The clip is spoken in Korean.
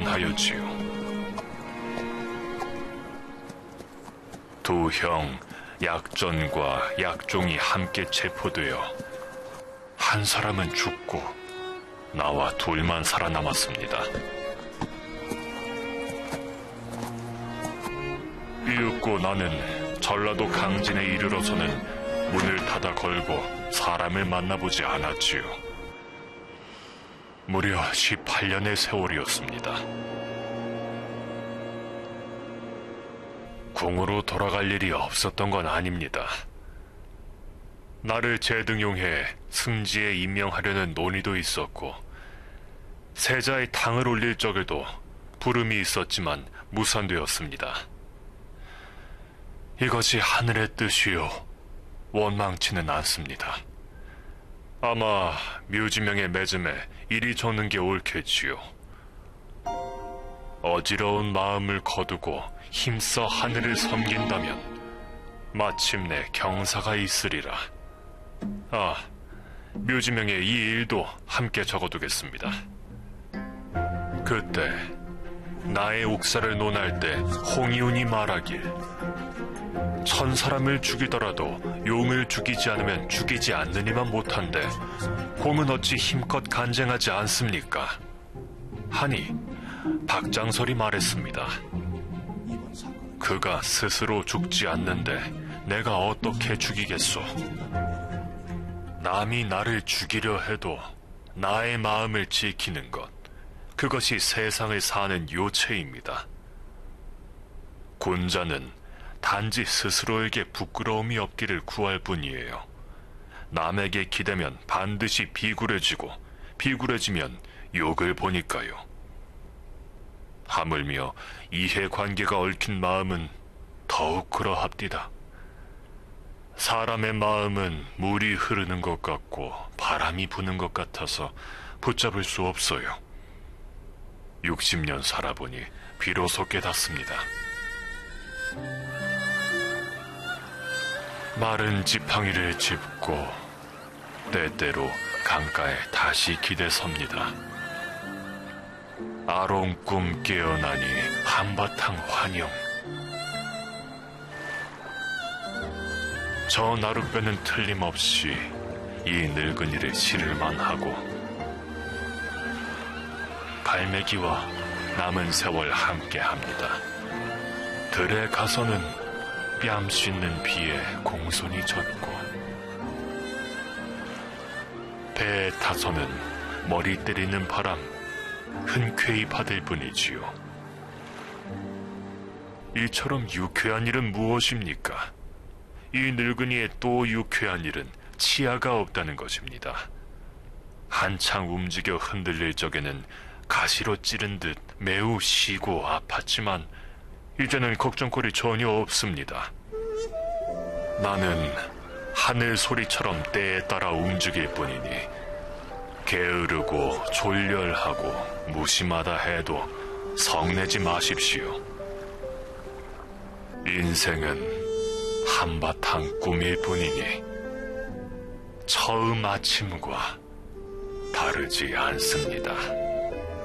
발견하였지요. 두 형 약전과 약종이 함께 체포되어 한 사람은 죽고 나와 둘만 살아남았습니다. 이윽고 나는 전라도 강진에 이르러서는 문을 닫아 걸고 사람을 만나보지 않았지요. 무려 18년의 세월이었습니다. 궁으로 돌아갈 일이 없었던 건 아닙니다. 나를 재등용해 승지에 임명하려는 논의도 있었고 세자의 당을 올릴 적에도 부름이 있었지만 무산되었습니다. 이것이 하늘의 뜻이요 원망치는 않습니다. 아마 묘지명의 맺음에 이리 줬는 게 옳겠지요. 어지러운 마음을 거두고 힘써 하늘을 섬긴다면 마침내 경사가 있으리라. 묘지명에 이 일도 함께 적어두겠습니다. 그때 나의 옥사를 논할 때 홍이운이 말하길, 천사람을 죽이더라도 용을 죽이지 않으면 죽이지 않느니만 못한데 홍은 어찌 힘껏 간쟁하지 않습니까? 하니 박장설이 말했습니다. 그가 스스로 죽지 않는데 내가 어떻게 죽이겠소? 남이 나를 죽이려 해도 나의 마음을 지키는 것, 그것이 세상을 사는 요체입니다. 군자는 단지 스스로에게 부끄러움이 없기를 구할 뿐이에요. 남에게 기대면 반드시 비굴해지고 비굴해지면 욕을 보니까요. 하물며 이해관계가 얽힌 마음은 더욱 그러합디다. 사람의 마음은 물이 흐르는 것 같고 바람이 부는 것 같아서 붙잡을 수 없어요. 60년 살아보니 비로소 깨닫습니다. 마른 지팡이를 짚고 때때로 강가에 다시 기대섭니다. 아롱꿈 깨어나니 한바탕 환영. 저 나룻배는 틀림없이 이 늙은이를 실을만 하고 갈매기와 남은 세월 함께합니다. 들에 가서는 뺨 씻는 비에 공손히 젖고 배에 타서는 머리 때리는 바람 흔쾌히 받을 뿐이지요. 이처럼 유쾌한 일은 무엇입니까? 이 늙은이의 또 유쾌한 일은 치아가 없다는 것입니다. 한창 움직여 흔들릴 적에는 가시로 찌른 듯 매우 시고 아팠지만 이제는 걱정거리 전혀 없습니다. 나는 하늘 소리처럼 때에 따라 움직일 뿐이니 게으르고 졸렬하고 무심하다 해도 성내지 마십시오. 인생은 한바탕 꿈일 뿐이니 처음 아침과 다르지 않습니다.